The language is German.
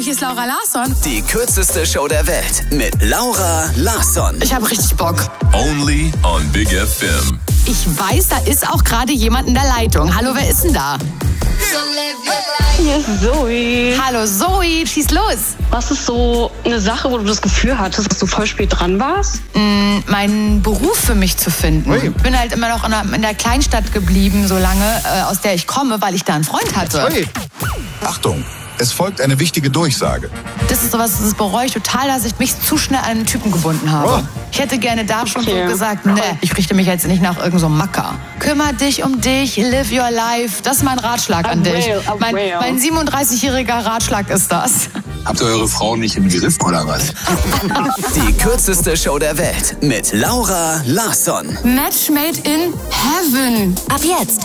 hier ist Laura Larsson. Die kürzeste Show der Welt mit Laura Larsson. Ich habe richtig Bock. Only on Big FM. Ich weiß, da ist auch gerade jemand in der Leitung. Hallo, wer ist denn da? Hier ist Zoe. Hallo Zoe, schieß los. Was ist so eine Sache, wo du das Gefühl hattest, dass du voll spät dran warst? Meinen Beruf für mich zu finden. Ich bin halt immer noch in der Kleinstadt geblieben, so lange, aus der ich komme, weil ich da einen Freund hatte. Ui. Achtung, es folgt eine wichtige Durchsage. Das ist sowas, das bereue ich total, dass ich mich zu schnell an einen Typen gebunden habe. Oh. Ich hätte gerne da schon so Okay. gesagt, nee, ich richte mich jetzt nicht nach irgendeinem so Macker. Kümmer dich um dich, live your life. Das ist mein Ratschlag an dich. Mein 37-jähriger Ratschlag ist das. Habt ihr eure Frau nicht im Griff oder was? Die kürzeste Show der Welt mit Laura Larsson. Match made in heaven. Ab jetzt